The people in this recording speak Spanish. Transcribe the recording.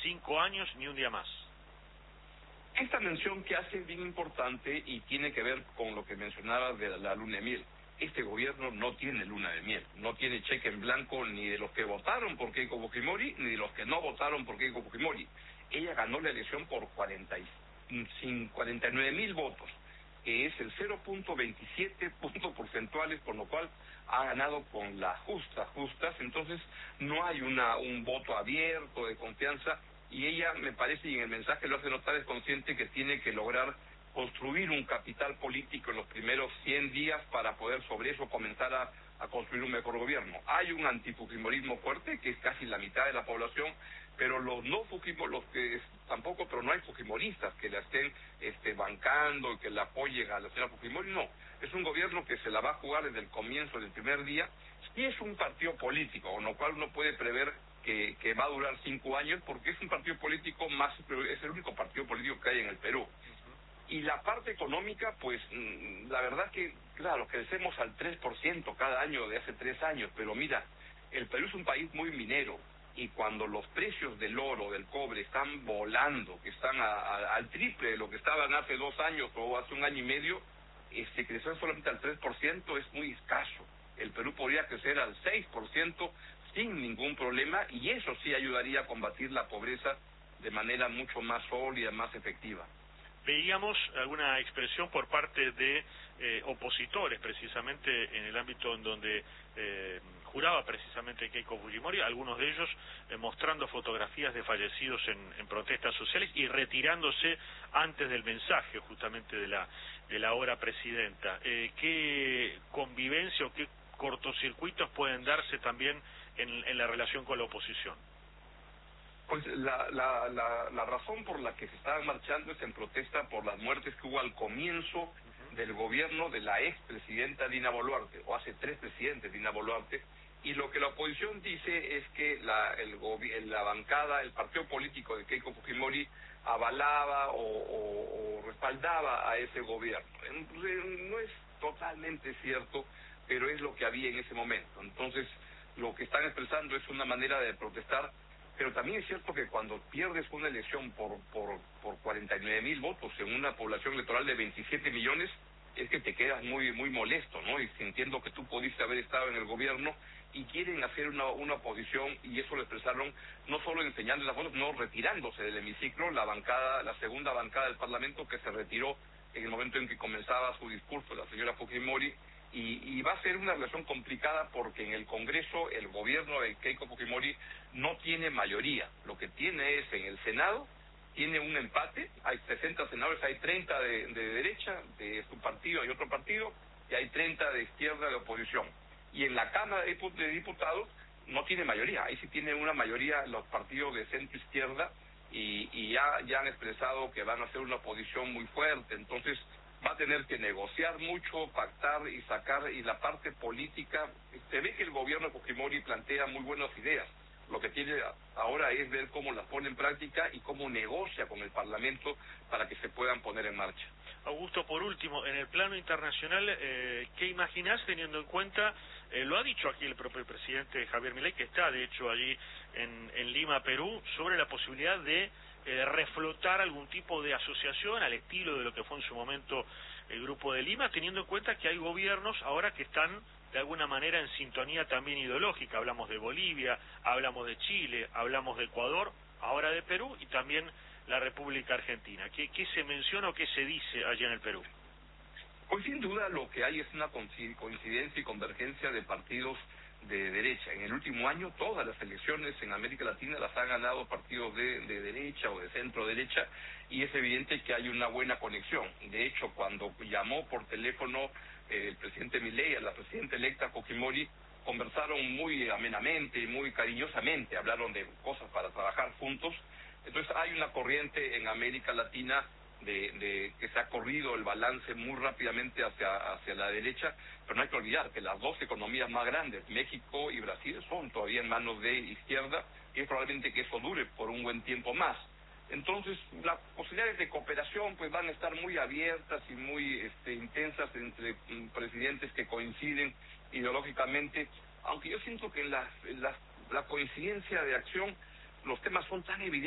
5 años ni un día más. Esta mención que hace es bien importante y tiene que ver con lo que mencionaba de la luna de miel. Este gobierno no tiene luna de miel, no tiene cheque en blanco ni de los que votaron por Keiko Fujimori, ni de los que no votaron por Keiko Fujimori. Ella ganó la elección por 49,000 votos, que es el 0.27 puntos porcentuales, por lo cual ha ganado con las justas. Entonces no hay un voto abierto de confianza, y ella, me parece, y en el mensaje lo hace notar, es consciente que tiene que lograr construir un capital político en los primeros 100 días para poder sobre eso comenzar a construir un mejor gobierno. Hay un antifujimorismo fuerte, que es casi la mitad de la población, pero los no fujimoristas, tampoco, pero no hay fujimoristas que la estén bancando y que la apoyen a la señora Fujimori, no. Es un gobierno que se la va a jugar desde el comienzo del primer día, y es un partido político, con lo cual uno puede prever que va a durar 5 años, porque es un partido político es el único partido político que hay en el Perú. Y la parte económica, pues, la verdad que, claro, crecemos al 3% cada año de hace 3 años, pero mira, el Perú es un país muy minero, y cuando los precios del oro, del cobre, están volando, que están al triple de lo que estaban hace 2 años o hace 1 año y medio, crecer solamente al 3% es muy escaso. El Perú podría crecer al 6% sin ningún problema, y eso sí ayudaría a combatir la pobreza de manera mucho más sólida, más efectiva. Veíamos alguna expresión por parte de opositores, precisamente en el ámbito en donde juraba precisamente Keiko Fujimori, algunos de ellos mostrando fotografías de fallecidos en protestas sociales y retirándose antes del mensaje justamente de la hora presidenta. ¿Qué convivencia o qué cortocircuitos pueden darse también en la relación con la oposición? Pues la razón por la que se estaban marchando es en protesta por las muertes que hubo al comienzo del gobierno de la expresidenta Dina Boluarte, o hace 3 presidentes Dina Boluarte, y lo que la oposición dice es que la bancada, el partido político de Keiko Fujimori avalaba o respaldaba a ese gobierno. No es totalmente cierto, pero es lo que había en ese momento. Entonces, lo que están expresando es una manera de protestar. Pero también es cierto que cuando pierdes una elección por 49,000 votos en una población electoral de 27 millones, es que te quedas muy molesto, ¿no? Y sintiendo que tú pudiste haber estado en el gobierno, y quieren hacer una oposición, y eso lo expresaron no solo enseñando las fotos, no retirándose del hemiciclo, la segunda bancada del Parlamento, que se retiró en el momento en que comenzaba su discurso la señora Fujimori. Y va a ser una relación complicada, porque en el Congreso el gobierno de Keiko Fujimori no tiene mayoría. Lo que tiene es, en el Senado, tiene un empate, hay 60 senadores, hay 30 de derecha, de su partido y otro partido, y hay 30 de izquierda de oposición. Y en la Cámara de Diputados no tiene mayoría, ahí sí tiene una mayoría los partidos de centro-izquierda, y ya han expresado que van a hacer una oposición muy fuerte. Entonces va a tener que negociar mucho, pactar y sacar, y la parte política, se ve que el gobierno de Fujimori plantea muy buenas ideas. Lo que tiene ahora es ver cómo las pone en práctica y cómo negocia con el Parlamento para que se puedan poner en marcha. Augusto, por último, en el plano internacional, ¿qué imaginás teniendo en cuenta, lo ha dicho aquí el propio presidente Javier Milei, que está de hecho allí en Lima, Perú, sobre la posibilidad de reflotar algún tipo de asociación al estilo de lo que fue en su momento el Grupo de Lima, teniendo en cuenta que hay gobiernos ahora que están de alguna manera en sintonía también ideológica? Hablamos de Bolivia, hablamos de Chile, hablamos de Ecuador, ahora de Perú y también la República Argentina. ¿Qué se menciona o qué se dice allá en el Perú? Pues sin duda lo que hay es una coincidencia y convergencia de partidos de derecha. En el último año todas las elecciones en América Latina las han ganado partidos de derecha o de centro derecha, y es evidente que hay una buena conexión. De hecho, cuando llamó por teléfono el presidente Milei a la presidenta electa Fujimori, conversaron muy amenamente y muy cariñosamente, hablaron de cosas para trabajar juntos. Entonces hay una corriente en América Latina de que se ha corrido el balance muy rápidamente hacia la derecha, pero no hay que olvidar que las 2 economías más grandes, México y Brasil, son todavía en manos de izquierda, y es probablemente que eso dure por un buen tiempo más. Entonces, las posibilidades de cooperación pues van a estar muy abiertas y muy intensas entre presidentes que coinciden ideológicamente, aunque yo siento que en la coincidencia de acción los temas son tan evidentes